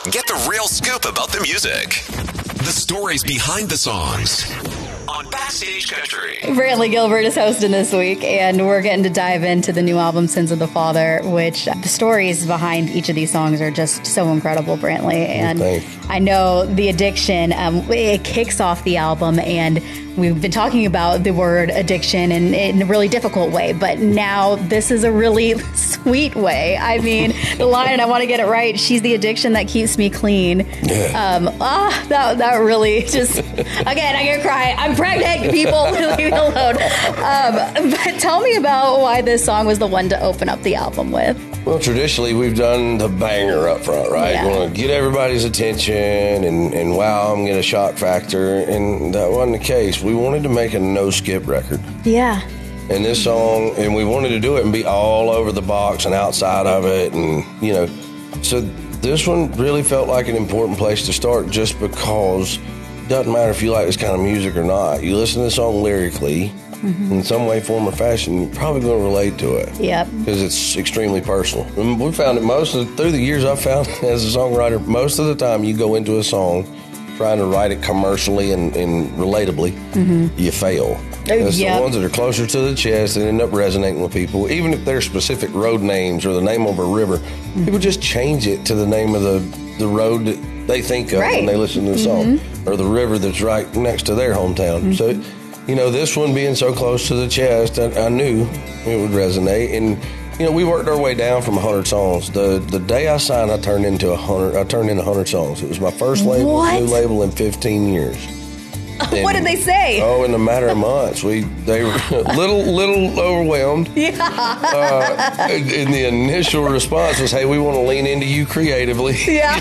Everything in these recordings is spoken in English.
Get the real scoop about the music. The stories behind the songs. On Backstage Country. Brantley Gilbert is hosting this week, and we're getting to dive into the new album, Sins of the Father, which the stories behind each of these songs are just so incredible, Brantley. And I know The Addiction, it kicks off the album, and we've been talking about the word addiction in a really difficult way, but now this is a really sweet way. I mean, the line, I want to get it right, she's the addiction that keeps me clean. Yeah. That really just, again, I'm going to cry. I'm pregnant, people. Leave me alone. But tell me about why this song was the one to open up the album with. Well, traditionally, we've done the banger up front, right? Yeah. We want to get everybody's attention and wow, I'm getting a shock factor. And that wasn't the case. We wanted to make a no-skip record. Yeah. And this song, and we wanted to do it and be all over the box and outside of it. And, you know, so this one really felt like an important place to start just because it doesn't matter if you like this kind of music or not. You listen to the song lyrically, in some way, form, or fashion, you're probably going to relate to it. Yep. Because it's extremely personal. And we found that through the years I've found as a songwriter, most of the time you go into a song trying to write it commercially and relatably, you fail. It's the ones that are closer to the chest that end up resonating with people. Even if they're specific road names or the name of a river, people just change it to the name of the road that they think of when they listen to the song, or the river that's right next to their hometown. So, you know, this one being so close to the chest, I knew it would resonate. And, you know, we worked our way down from 100 songs. The day I signed, I turned in 100 songs. It was my first new label in 15 years. And, what did they say? Oh, in a matter of months. They were a little overwhelmed. Yeah. And the initial response was, hey, we want to lean into you creatively. Yeah.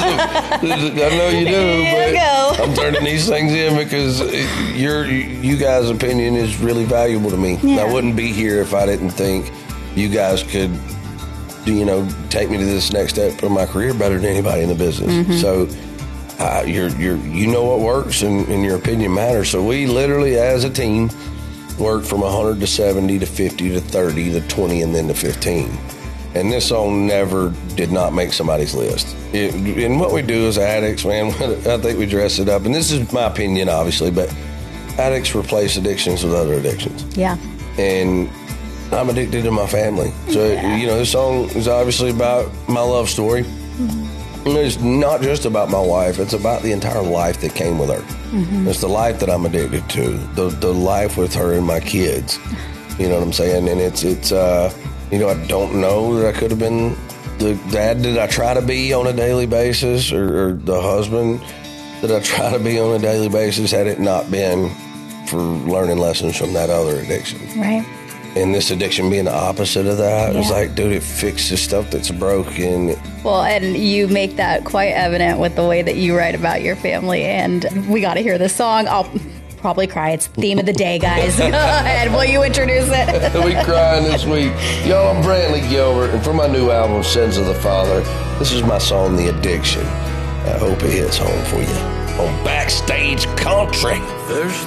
I know you do, but I'm turning these things in because you guys' opinion is really valuable to me. Yeah. I wouldn't be here if I didn't think you guys could, you know, take me to this next step of my career better than anybody in the business. So you know what works, and your opinion matters. So we literally, as a team, worked from 100 to 70 to 50 to 30 to 20 and then to 15. And this song never did not make somebody's list. And what we do as addicts, man, I think we dress it up. And this is my opinion, obviously, but addicts replace addictions with other addictions. Yeah. And I'm addicted to my family. So, you know, this song is obviously about my love story. It's not just about my wife. It's about the entire life that came with her. It's the life that I'm addicted to, the life with her and my kids. You know what I'm saying? And it's you know, I don't know that I could have been the dad that I try to be on a daily basis, or the husband that I try to be on a daily basis, had it not been for learning lessons from that other addiction. Right. And this addiction being the opposite of that, it's like, dude, it fixes stuff that's broken. Well, and you make that quite evident with the way that you write about your family. And we got to hear this song. I'll probably cry. It's the theme of the day, guys. Go ahead. Will you introduce it? We crying this week. Yo, I'm Brantley Gilbert, and for my new album, Sins of the Father, this is my song, The Addiction. I hope it hits home for you on Backstage Country. There's